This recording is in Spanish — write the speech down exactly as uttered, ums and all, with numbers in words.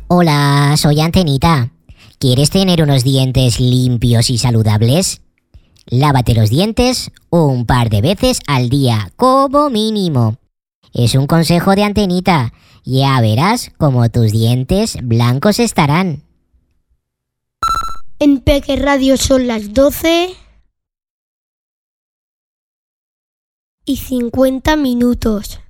Hola, soy Antenita. ¿Quieres tener unos dientes limpios y saludables? Lávate los dientes un par de veces al día, como mínimo. Es un consejo de Antenita. Ya verás cómo tus dientes blancos estarán. En Peque Radio son las doce y cincuenta minutos.